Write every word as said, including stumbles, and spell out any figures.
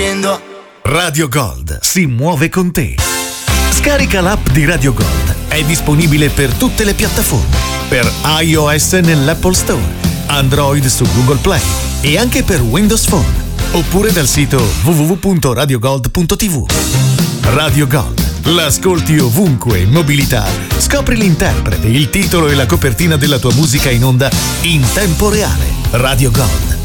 dicendo Radio Gold si muove con te. Scarica l'app di Radio Gold. È disponibile per tutte le piattaforme. Per iOS nell'Apple Store, Android su Google Play e anche per Windows Phone. Oppure dal sito w w w punto radio gold punto t v. Radio Gold. L'ascolti ovunque in mobilità. Scopri l'interprete, il titolo e la copertina della tua musica in onda in tempo reale. Radio Gold.